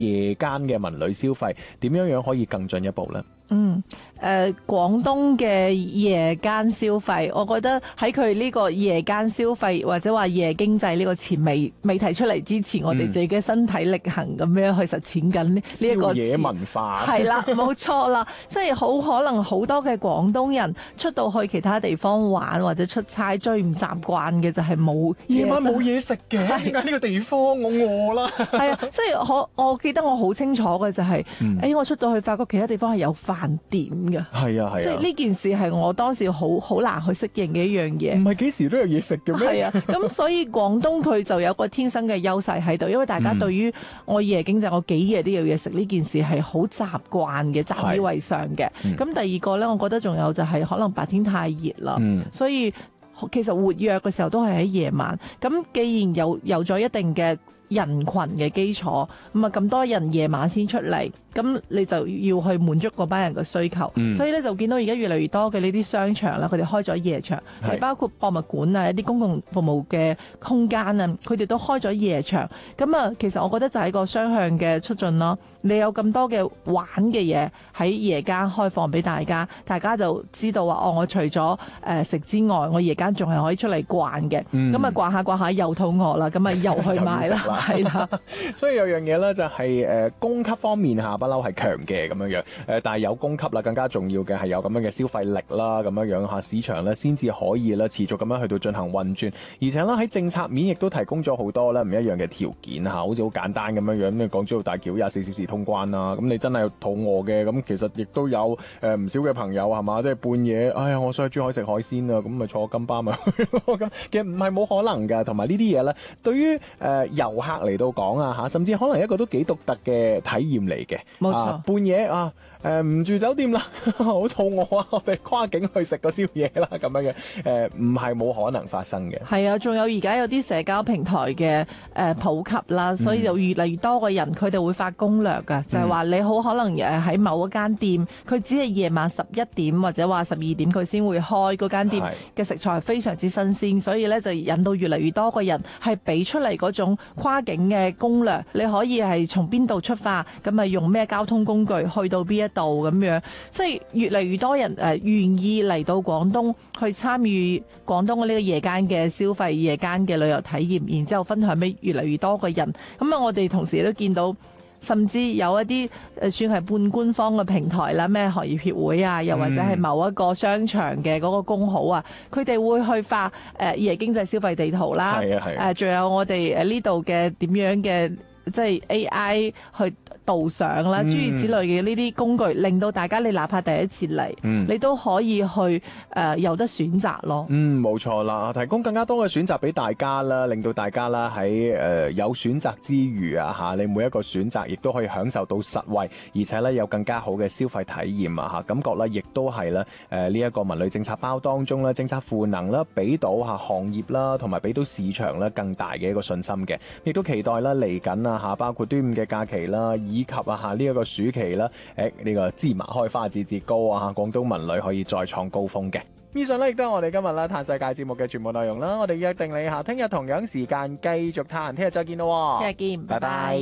夜間嘅文旅消費點樣可以更進一步呢？ 廣東嘅夜間消費，我覺得喺佢呢個夜間消費或者話夜經濟呢個詞未提出嚟之前，我哋自己嘅身體力行咁樣去實踐緊呢一個宵夜文化係啦，冇錯啦，即係好可能好多嘅廣東人出到去其他地方玩或者出差，最唔習慣嘅就係冇夜晚冇嘢食嘅，點解呢個地方我餓啦？ 係啊，即係我記得我好清楚嘅就係，我出到去發覺其他地方係有飯店嘅。 係啊， 即係呢件事係我當時好難去適應嘅一樣嘢。 唔係幾時都有嘢食嘅咩？ 係啊，咁所以廣東佢就有個天生嘅優勢喺度，因為大家對於我夜經濟我幾夜都有嘢食呢件事係好習慣嘅，習以為常嘅。咁第二個呢，我覺得仲有就係可能白天太熱啦，所以其實活躍嘅時候都係喺夜晚。咁既然有咗一定嘅人群嘅基礎，咁多人夜晚先出嚟，咁你就要去滿足嗰班人嘅需求。所以咧就見到而家越嚟越多嘅呢啲商場啦，佢哋開咗夜場，係包括博物館啊、一啲公共服務嘅空間啊，佢哋都開咗夜場。咁其實我覺得就係一個雙向嘅促進咯。你有咁多嘅玩嘅嘢喺夜間開放俾大家，大家就知道話我除咗食之外，我夜間仲係可以出嚟逛嘅。咁逛下又肚餓啦，咁又去買啦。係啦， 所以有樣嘢咧就係供給方面不嬲係強嘅咁樣但係有供給啦，更加重要嘅係有咁樣嘅消費力啦，咁樣市場咧先至可以咧持續咁樣去到進行運轉，而且咧喺政策面亦都提供咗好多咧唔一樣嘅條件好似好簡單咁樣港珠澳大橋24小時通關啦，咁你真係肚餓嘅，咁其實亦都有唔少嘅朋友係嘛，即係半夜，哎呀我想去珠海食海鮮啊，咁咪坐金巴咪去咯，咁其實唔係冇可能㗎，同埋呢啲嘢咧對於遊客嚟到講甚至可能一個都幾獨特嘅體驗嚟嘅。 冇錯， 半夜唔住酒店啦，好肚餓啊！我哋跨境去食個宵夜啦，咁樣唔係冇可能發生嘅。 係啊，仲有而家有啲社交平台嘅普及啦，所以就越嚟越多嘅人佢哋會發攻略㗎，就係話你好可能喺某一間店，佢只係夜晚11點或者話12點佢先會開嗰間店嘅食材係非常之新鮮，所以咧就引到越嚟越多嘅人係俾出嚟嗰種跨境嘅攻略，你可以係從邊度出發，咁用咩交通工具去到邊一度咁樣，即係越嚟越多人願意嚟到廣東去參與廣東嘅呢個夜間嘅消費、夜間嘅旅遊體驗，然之後分享俾越嚟越多嘅人。咁我哋同時亦都見到，甚至有一啲算係半官方嘅平台啦，咩行業協會啊，又或者係某一個商場嘅嗰個工號啊，佢哋會去發夜經濟消費地圖啦。仲有我哋呢度嘅點樣嘅即係 AI 去導賞啦，諸如此類嘅呢啲工具，令到大家你哪怕第一次嚟，你都可以去有得選擇咯。 冇錯啦，提供更加多嘅選擇俾大家啦，令到大家啦喺有選擇之餘你每一個選擇亦都可以享受到實惠，而且咧有更加好嘅消費體驗感覺咧亦都係咧呢一個文旅政策包當中咧政策賦能啦，俾到行業啦同埋俾到市場咧更大嘅一個信心嘅，亦都期待啦嚟緊包括端午嘅假期啦，以及呢一個暑期啦，呢個芝麻開花節節高廣東文旅可以再創高峰嘅。以上咧亦都係我哋今日啦嘆世界節目嘅全部內容啦，我哋約定你聽日同樣時間繼續嘆，聽日再見咯， 聽日見，拜拜。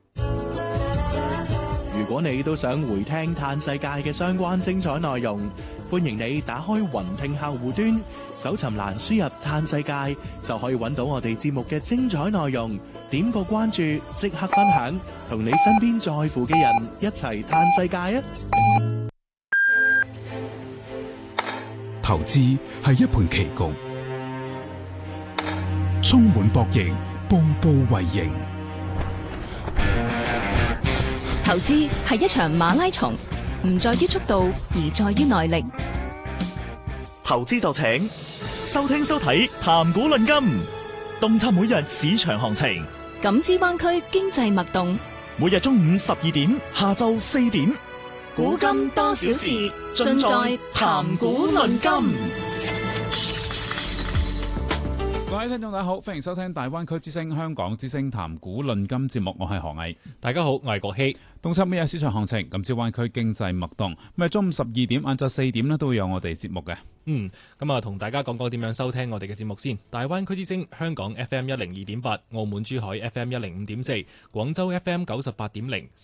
如果你都想回聽嘆世界嘅相關精彩內容，歡迎你打開雲聽客戶端，搜尋欄輸入嘆世界，就可以揾到我哋節目嘅精彩內容。點個關注，即刻分享，同你身邊在乎嘅人一齊嘆世界啊！ 投資係一盤棋局，充滿博弈，步步為營。 投資係一場馬拉松，唔在於速度，而在於耐力。 投資就請收聽收睇談股論金，洞察每日市場行情， 感知灣區經濟脈動。 每日中午12點，下晝4點， 古今多少事，盡在談股論金。 各位聽眾大家好，歡迎收聽大灣區之聲香港之聲談股論金節目，我係何毅。 大家好，我係國希。 東測每日市場行情，今朝灣區經濟脈動，咁啊中午12點、晏晝4點咧都會有我哋節目嘅。 咁啊同大家講講點樣收聽我哋嘅節目先。大灣區之聲香港 FM 102.8，澳門珠海 FM 105.4，廣州 FM 98.0，